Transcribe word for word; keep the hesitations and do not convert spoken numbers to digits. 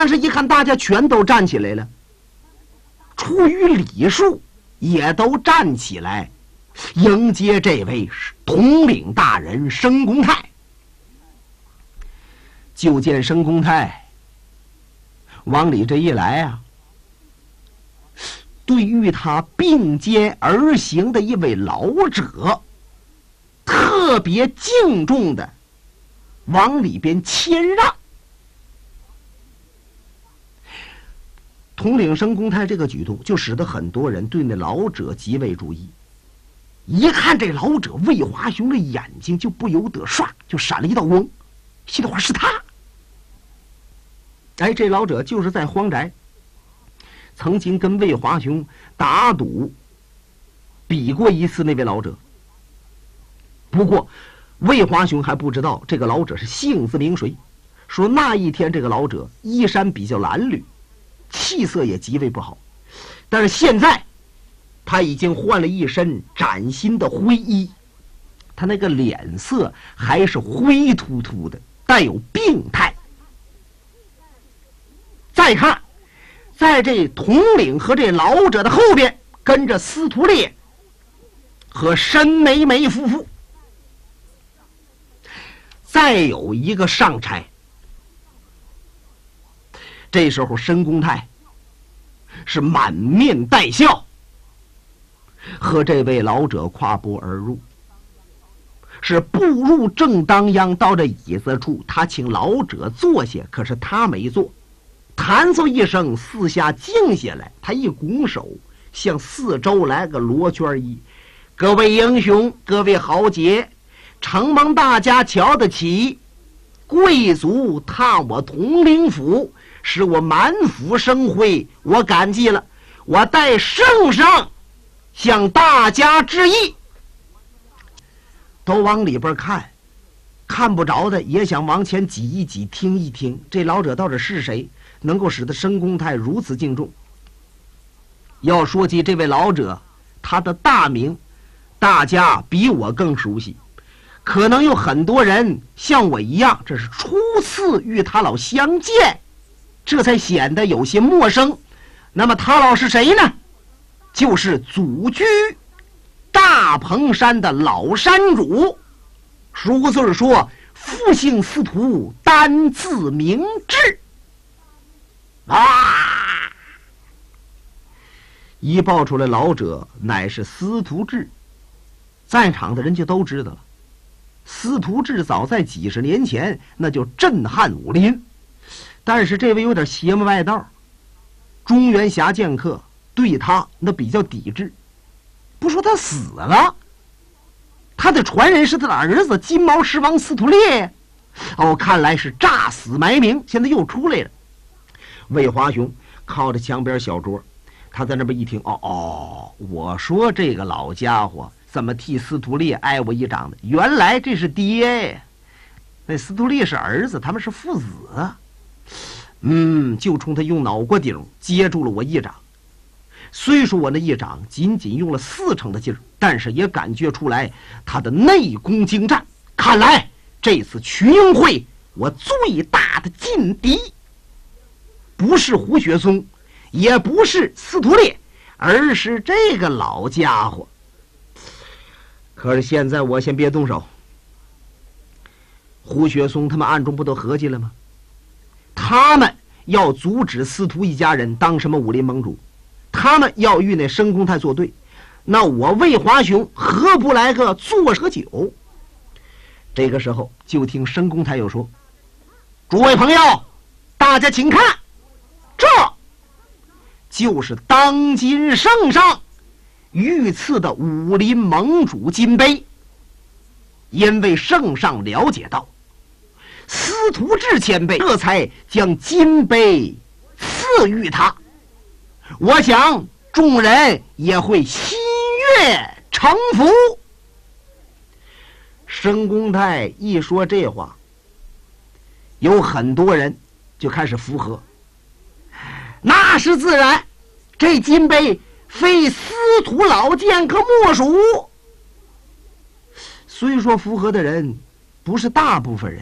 但是一看大家全都站起来了，出于礼数也都站起来迎接这位统领大人申公泰。就见申公泰往里这一来啊，对于他并肩而行的一位老者特别敬重的往里边谦让。统领申公泰这个举动就使得很多人对那老者极为注意，一看这老者，魏华雄的眼睛就不由得唰就闪了一道光，心里话是他。哎，这老者就是在荒宅曾经跟魏华雄打赌比过一次那位老者。不过魏华雄还不知道这个老者是姓字名谁，说那一天这个老者衣衫比较褴褛，气色也极为不好，但是现在他已经换了一身崭新的灰衣，他那个脸色还是灰秃秃的，带有病态。再看在这统领和这老者的后边跟着司徒烈和申梅梅夫妇，再有一个上差。这时候申公泰是满面带笑，和这位老者跨步而入，是步入正当央，到这椅子处，他请老者坐下，可是他没坐，弹奏一声，四下静下来，他一拱手向四周来个罗圈揖，各位英雄，各位豪杰，承蒙大家瞧得起，贵族探我统领府，使我满腹生辉，我感激了，我代圣上向大家致意。都往里边看，看不着的也想往前挤一挤，听一听这老者到底是谁，能够使得申公泰如此敬重。要说起这位老者，他的大名大家比我更熟悉，可能有很多人像我一样，这是初次与他老相见，这才显得有些陌生。那么他老是谁呢？就是祖居大蓬山的老山主，俗字说复姓司徒，单字明志啊！一报出来，老者乃是司徒志，在场的人就都知道了。司徒志早在几十年前那就震撼武林，但是这位有点邪门外道，中原侠剑客对他那比较抵制。不说他死了，他的传人是他的儿子金毛狮王司徒烈，哦，看来是诈死埋名，现在又出来了。魏华雄靠着墙边小桌，他在那边一听，哦哦，我说这个老家伙怎么替司徒烈挨我一掌的？原来这是爹呀，那司徒烈是儿子，他们是父子啊。嗯，就冲他用脑瓜顶接住了我一掌。虽说我那一掌仅仅用了四成的劲儿，但是也感觉出来他的内功精湛。看来这次群英会我最大的劲敌不是胡雪松，也不是司徒烈，而是这个老家伙。可是现在我先别动手，胡雪松他们暗中不都合计了吗？他们要阻止司徒一家人当什么武林盟主，他们要与那申公泰作对，那我魏华雄何不来个坐喝酒？这个时候就听申公泰又说，诸位朋友，大家请看，这就是当今圣上御赐的武林盟主金杯。因为圣上了解到司徒志前辈，这才将金杯赐予他，我想众人也会心悦诚服。申公泰一说这话，有很多人就开始附和，那是自然，这金杯非司徒老剑客莫属。虽说附和的人不是大部分人，